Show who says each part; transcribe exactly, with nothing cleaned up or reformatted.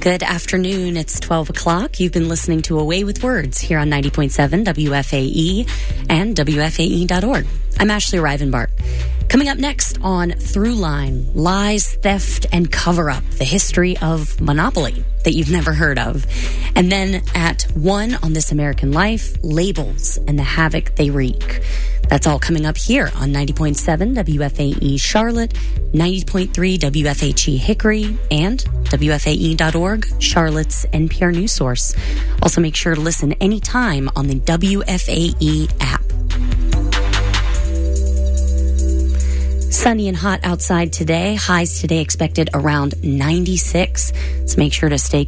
Speaker 1: Good afternoon. It's twelve o'clock. You've been listening to Away with Words here on ninety point seven W F A E and W F A E dot org. I'm Ashley Rivenbart. Coming up next on Throughline, lies, theft, and cover-up, the history of Monopoly that you've never heard of. And then at one on This American Life, labels and the havoc they wreak. That's all coming up here on ninety point seven W F A E Charlotte, ninety point three W F H E Hickory, and W F A E dot org, Charlotte's N P R news source. Also make sure to listen anytime on the W F A E app. Sunny and hot outside today. Highs today expected around ninety-six. So make sure to stay